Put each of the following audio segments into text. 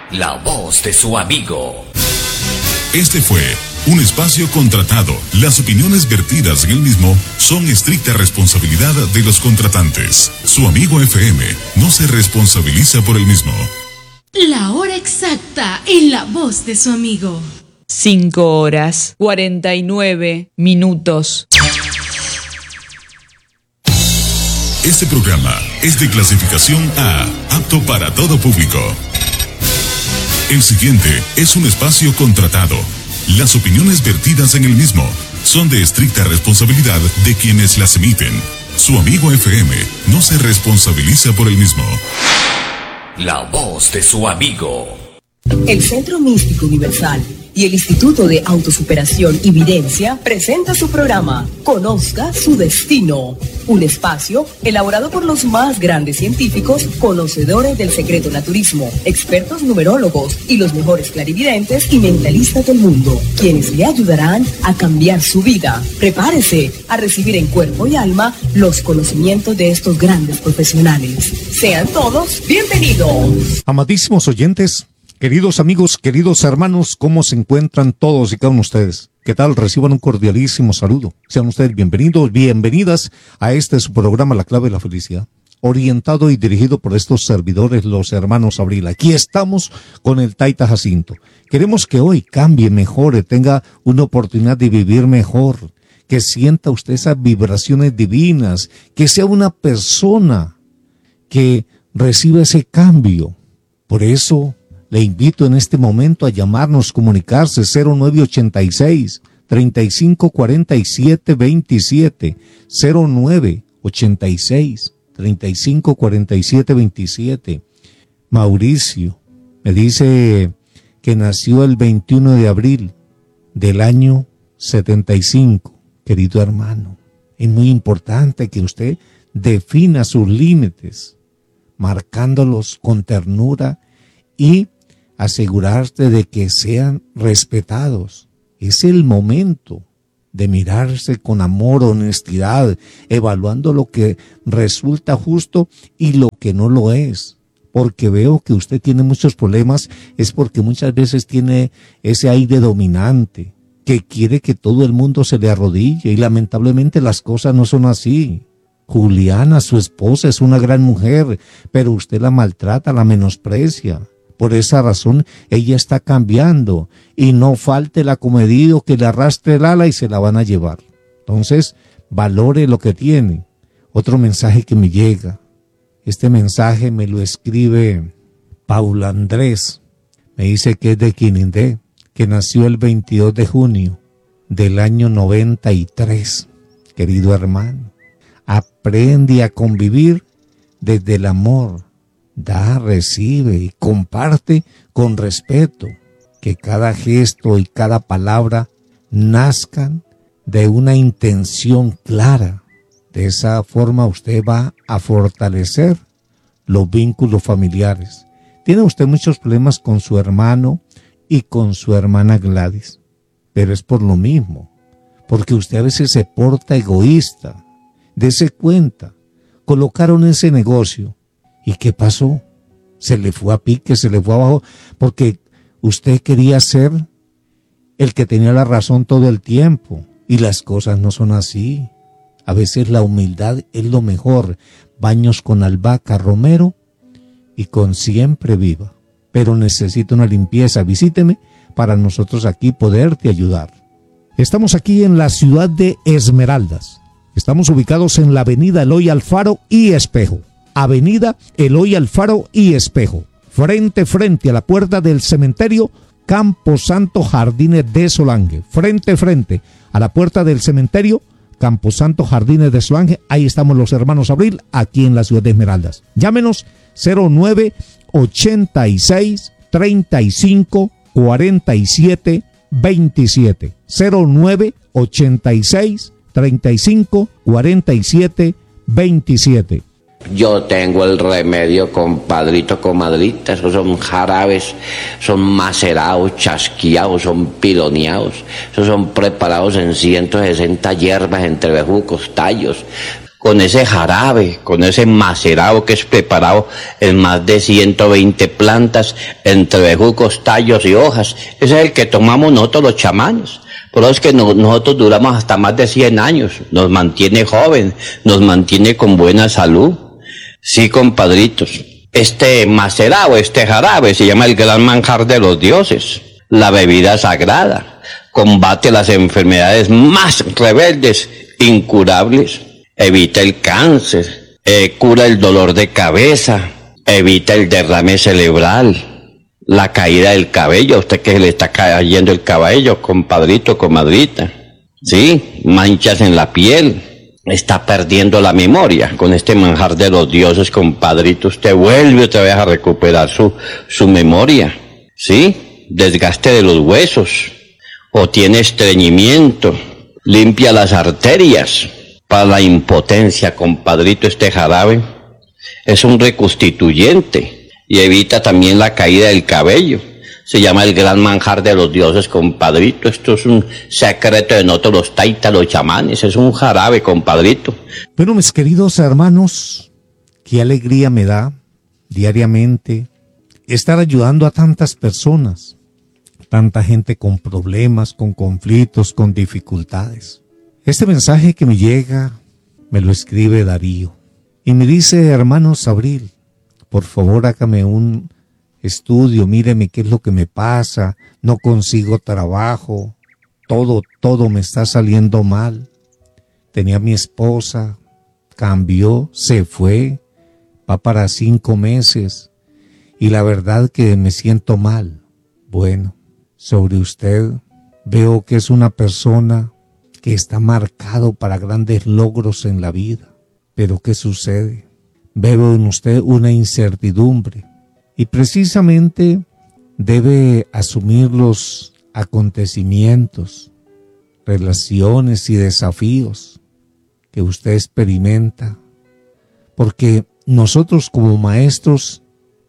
La voz de su amigo. Este fue un espacio contratado. Las opiniones vertidas en el mismo son estricta responsabilidad de los contratantes. Su amigo FM no se responsabiliza por el mismo. La hora exacta en la voz de su amigo. 5:49. Este programa es de clasificación A, apto para todo público. El siguiente es un espacio contratado. Las opiniones vertidas en el mismo son de estricta responsabilidad de quienes las emiten. Su amigo FM no se responsabiliza por el mismo. La voz de su amigo. El Centro Místico Universal y el Instituto de Autosuperación y Videncia presenta su programa Conozca su Destino, un espacio elaborado por los más grandes científicos, conocedores del secreto naturismo, expertos numerólogos y los mejores clarividentes y mentalistas del mundo, quienes le ayudarán a cambiar su vida. Prepárese a recibir en cuerpo y alma los conocimientos de estos grandes profesionales. Sean todos bienvenidos. Amadísimos oyentes, queridos amigos, queridos hermanos, ¿cómo se encuentran todos y cada uno de ustedes? ¿Qué tal? Reciban un cordialísimo saludo. Sean ustedes bienvenidos, bienvenidas a este su programa La Clave de la Felicidad, orientado y dirigido por estos servidores, los hermanos Abril. Aquí estamos con el Taita Jacinto. Queremos que hoy cambie, mejore, tenga una oportunidad de vivir mejor, que sienta usted esas vibraciones divinas, que sea una persona que reciba ese cambio. Por eso le invito en este momento a llamarnos, comunicarse 0986-3547-27, 0986-3547-27. Mauricio me dice que nació el 21 de abril del año 75. Querido hermano, es muy importante que usted defina sus límites, marcándolos con ternura y asegurarse de que sean respetados. Es el momento de mirarse con amor, honestidad, evaluando lo que resulta justo y lo que no lo es. Porque veo que usted tiene muchos problemas, es porque muchas veces tiene ese aire dominante, que quiere que todo el mundo se le arrodille, y lamentablemente las cosas no son así. Juliana, su esposa, es una gran mujer, pero usted la maltrata, la menosprecia. Por esa razón, ella está cambiando, y no falte el acomedido que le arrastre el ala y se la van a llevar. Entonces, valore lo que tiene. Otro mensaje que me llega. Este mensaje me lo escribe Paula Andrés. Me dice que es de Quinindé, que nació el 22 de junio del año 93. Querido hermano, aprende a convivir desde el amor. Da, recibe y comparte con respeto. Que cada gesto y cada palabra nazcan de una intención clara. De esa forma usted va a fortalecer los vínculos familiares. Tiene usted muchos problemas con su hermano y con su hermana Gladys, pero es por lo mismo, porque usted a veces se porta egoísta. Dese cuenta, colocaron ese negocio. ¿Y qué pasó? Se le fue a pique, se le fue abajo, porque usted quería ser el que tenía la razón todo el tiempo, y las cosas no son así. A veces la humildad es lo mejor. Baños con albahaca, romero y con siempre viva. Pero necesito una limpieza. Visíteme para nosotros aquí poderte ayudar. Estamos aquí en la ciudad de Esmeraldas. Estamos ubicados en la avenida Eloy Alfaro y Espejo. Avenida Eloy Alfaro y Espejo. Frente a la puerta del cementerio Camposanto Jardines de Solange. Frente a la puerta del cementerio Camposanto Jardines de Solange. Ahí estamos los hermanos Abril, aquí en la ciudad de Esmeraldas. Llámenos 0986 35 47 27. 0986 35 47 27. Yo tengo el remedio, compadrito, comadrita. Esos son jarabes, son macerados, chasqueados, son piloneados. Esos son preparados en 160 hierbas entre bejucos, tallos, con ese jarabe, con ese macerado que es preparado en más de 120 plantas, entre bejucos, tallos y hojas. Ese es el que tomamos nosotros los chamanes. Por eso es que nosotros duramos hasta más de 100 años. Nos mantiene joven, nos mantiene con buena salud. Sí, compadritos. Este macerado, este jarabe, se llama el gran manjar de los dioses. La bebida sagrada. Combate las enfermedades más rebeldes, incurables. Evita el cáncer, cura el dolor de cabeza, evita el derrame cerebral, la caída del cabello, a usted que se le está cayendo el cabello, compadrito, comadrita, ¿sí? Manchas en la piel, está perdiendo la memoria. Con este manjar de los dioses, compadrito, usted vuelve otra vez a recuperar su memoria, ¿sí? Desgaste de los huesos, o tiene estreñimiento, limpia las arterias. Para la impotencia, compadrito, este jarabe es un reconstituyente y evita también la caída del cabello. Se llama el gran manjar de los dioses, compadrito. Esto es un secreto de nosotros los taitas, los chamanes. Es un jarabe, compadrito. Bueno, mis queridos hermanos, qué alegría me da diariamente estar ayudando a tantas personas, tanta gente con problemas, con conflictos, con dificultades. Este mensaje que me llega, me lo escribe Darío. Y me dice, hermano Sabril, por favor hágame un estudio, míreme qué es lo que me pasa, no consigo trabajo, todo me está saliendo mal. Tenía a mi esposa, cambió, se fue, va para 5 meses, y la verdad que me siento mal. Bueno, sobre usted veo que es una persona que está marcado para grandes logros en la vida. Pero ¿qué sucede? Veo en usted una incertidumbre y precisamente debe asumir los acontecimientos, relaciones y desafíos que usted experimenta, porque nosotros como maestros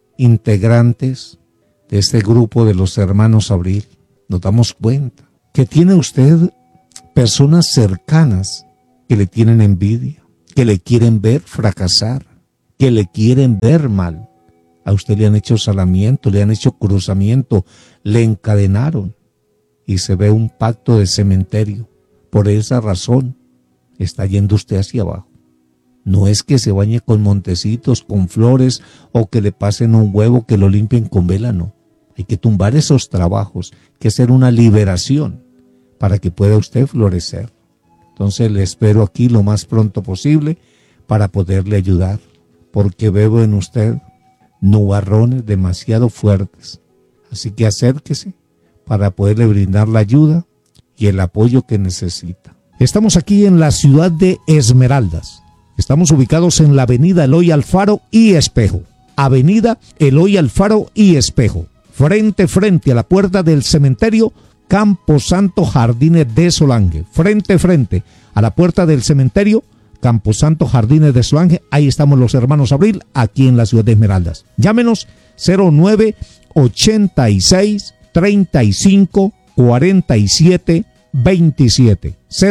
integrantes de este grupo de los hermanos Abril nos damos cuenta que tiene usted personas cercanas que le tienen envidia, que le quieren ver fracasar, que le quieren ver mal. A usted le han hecho salamiento, le han hecho cruzamiento, le encadenaron y se ve un pacto de cementerio. Por esa razón está yendo usted hacia abajo. No es que se bañe con montecitos, con flores o que le pasen un huevo, que lo limpien con vela, no. Hay que tumbar esos trabajos, que hacer una liberación para que pueda usted florecer. Entonces le espero aquí lo más pronto posible para poderle ayudar, porque veo en usted nubarrones demasiado fuertes. Así que acérquese para poderle brindar la ayuda y el apoyo que necesita. Estamos aquí en la ciudad de Esmeraldas. Estamos ubicados en la avenida Eloy Alfaro y Espejo. Avenida Eloy Alfaro y Espejo. Frente a la puerta del cementerio Camposanto Jardines de Solange. Frente a la puerta del cementerio Camposanto Jardines de Solange. Ahí estamos los hermanos Abril, aquí en la ciudad de Esmeraldas. Llámenos 0986 35 47 27.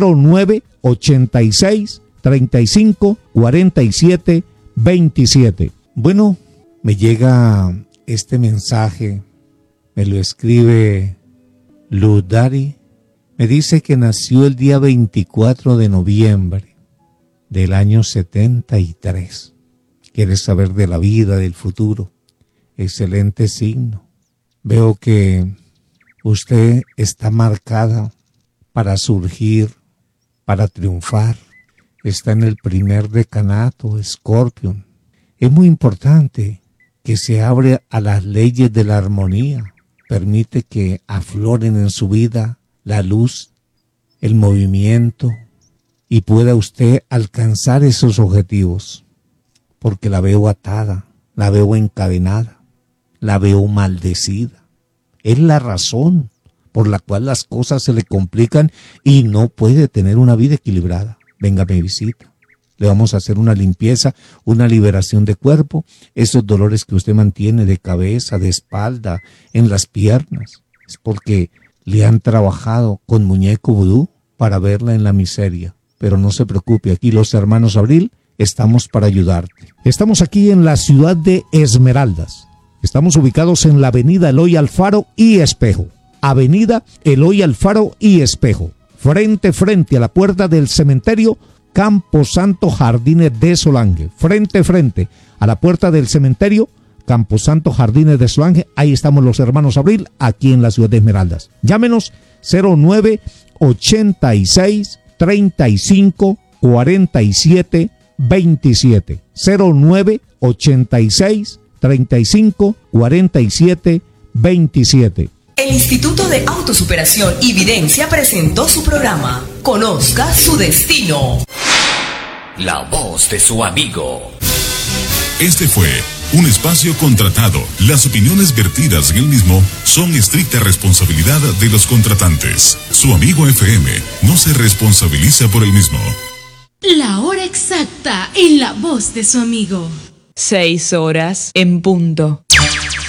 0986 35 47 27. Bueno, me llega este mensaje, me lo escribe Ludari. Me dice que nació el día 24 de noviembre del año 73. Quiere saber de la vida, del futuro. Excelente signo. Veo que usted está marcada para surgir, para triunfar. Está en el primer decanato, Escorpión. Es muy importante que se abre a las leyes de la armonía. Permite que afloren en su vida la luz, el movimiento, y pueda usted alcanzar esos objetivos. Porque la veo atada, la veo encadenada, la veo maldecida. Es la razón por la cual las cosas se le complican y no puede tener una vida equilibrada. Venga, me visita. Le vamos a hacer una limpieza, una liberación de cuerpo. Esos dolores que usted mantiene de cabeza, de espalda, en las piernas, es porque le han trabajado con muñeco vudú para verla en la miseria. pero no se preocupe, aquí los hermanos Abril estamos para ayudarte. Estamos aquí en la ciudad de Esmeraldas. Estamos ubicados en la avenida Eloy Alfaro y Espejo. Avenida Eloy Alfaro y Espejo. Frente a la puerta del cementerio Camposanto Jardines de Solange. Frente a la puerta del cementerio Camposanto Jardines de Solange. Ahí estamos los hermanos Abril, aquí en la ciudad de Esmeraldas. Llámenos 0986 35 47 27. 0986 35 47 27. El Instituto de Autosuperación y Videncia presentó su programa Conozca su Destino. La voz de su amigo. Este fue un espacio contratado. Las opiniones vertidas en el mismo son estricta responsabilidad de los contratantes. Su amigo FM no se responsabiliza por el mismo. La hora exacta en la voz de su amigo. 6 horas en punto.